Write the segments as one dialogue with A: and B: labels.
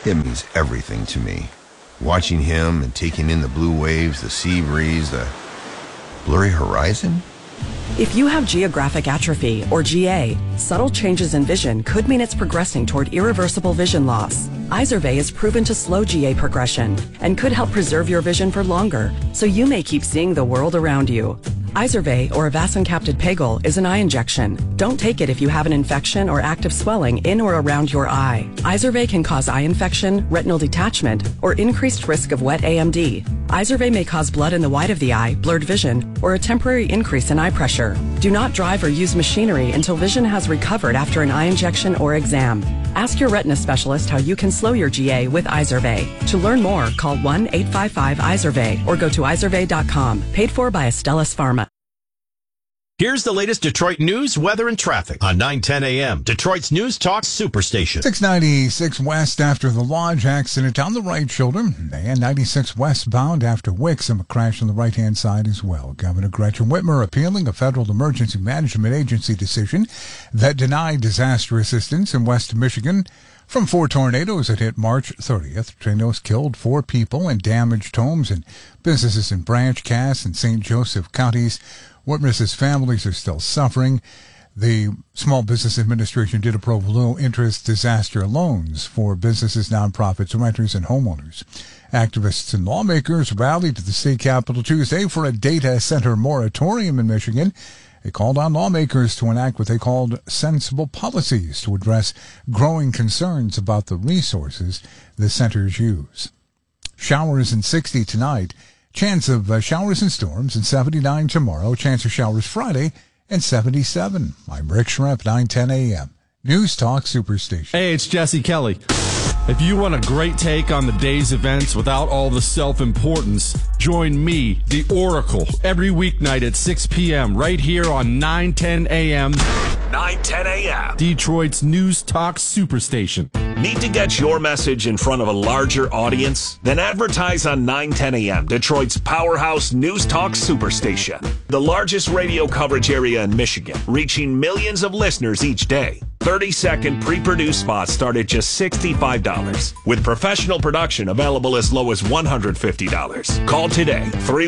A: It means everything to me. Watching him and taking in the blue waves, the sea breeze, the blurry horizon.
B: If you have geographic atrophy, or GA, subtle changes in vision could mean it's progressing toward irreversible vision loss. Izervay is proven to slow GA progression and could help preserve your vision for longer, so you may keep seeing the world around you. Izervay, or avacincaptad pegol, is an eye injection. Don't take it if you have an infection or active swelling in or around your eye. Izervay can cause eye infection, retinal detachment, or increased risk of wet AMD. Izervay may cause blood in the white of the eye, blurred vision, or a temporary increase in eye pressure. Do not drive or use machinery until vision has recovered after an eye injection or exam. Ask your retina specialist how you can slow your GA with Izervay. To learn more, call 1-855-IZERVAY or go to izervay.com. Paid for by Astellas Pharma.
C: Here's the latest Detroit news, weather, and traffic on 9:10 a.m. Detroit's News Talk Superstation.
D: 696 west after the Lodge accident on the right shoulder, and 96 westbound after Wixom, a crash on the right-hand side as well. Governor Gretchen Whitmer appealing a federal emergency management agency decision that denied disaster assistance in West Michigan from 4 tornadoes that hit March 30th. Tornadoes killed 4 people and damaged homes and businesses in Branch, Cass, and St. Joseph counties. Whitmer says families are still suffering. The Small Business Administration did approve low-interest disaster loans for businesses, nonprofits, renters, and homeowners. Activists and lawmakers rallied to the state capitol Tuesday for a data center moratorium in Michigan. They called on lawmakers to enact what they called sensible policies to address growing concerns about the resources the centers use. Showers and 60 tonight. Chance of showers and storms, and 79 tomorrow. Chance of showers Friday, and 77. I'm Rick Schrepp, 9:10 a.m. News Talk Superstation.
E: Hey, it's Jesse Kelly. If you want a great take on the day's events without all the self-importance, join me, the Oracle, every weeknight at 6 p.m. right here on 9:10 a.m.
F: 9:10 a.m.
E: Detroit's News Talk Superstation.
F: Need to get your message in front of a larger audience? Then advertise on 9:10 a.m., Detroit's powerhouse News Talk Superstation. The largest radio coverage area in Michigan, reaching millions of listeners each day. 30-second pre-produced spots start at just $65, with professional production available as low as $150. Call today,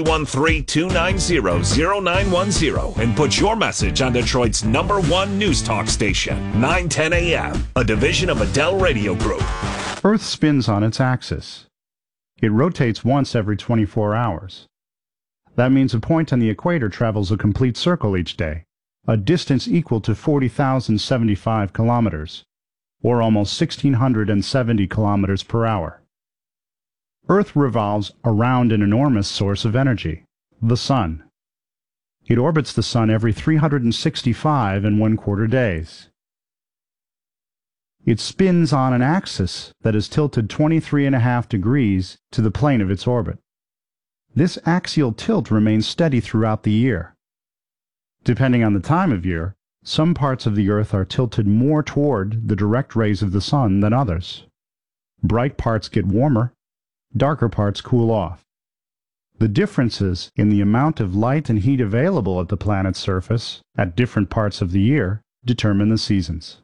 F: 313-290-0910, and put your message on Detroit's #1 News Talk station, 9:10 a.m., a division of Adele Radio Group.
G: Earth spins on its axis. It rotates once every 24 hours. That means a point on the equator travels a complete circle each day, a distance equal to 40,075 kilometers, or almost 1,670 kilometers per hour. Earth revolves around an enormous source of energy, the Sun. It orbits the Sun every 365 and 1/4 days. It spins on an axis that is tilted 23.5 degrees to the plane of its orbit. This axial tilt remains steady throughout the year. Depending on the time of year, some parts of the Earth are tilted more toward the direct rays of the Sun than others. Bright parts get warmer, darker parts cool off. The differences in the amount of light and heat available at the planet's surface at different parts of the year determine the seasons.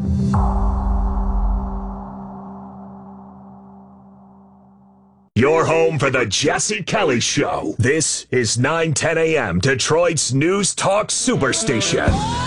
F: Your home for the Jesse Kelly Show. This is 9:10 a.m., Detroit's News Talk Superstation.